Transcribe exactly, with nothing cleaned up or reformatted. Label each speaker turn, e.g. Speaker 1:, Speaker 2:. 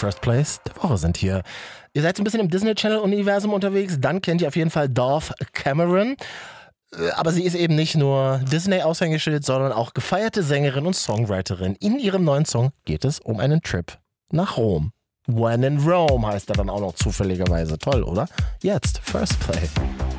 Speaker 1: First Plays der Woche sind hier. Ihr seid so ein bisschen im Disney Channel-Universum unterwegs, dann kennt ihr auf jeden Fall Dove Cameron. Aber sie ist eben nicht nur Disney-Aushängeschild, sondern auch gefeierte Sängerin und Songwriterin. In ihrem neuen Song geht es um einen Trip nach Rom. When in Rome heißt er dann auch noch zufälligerweise. Toll, oder? Jetzt First Play.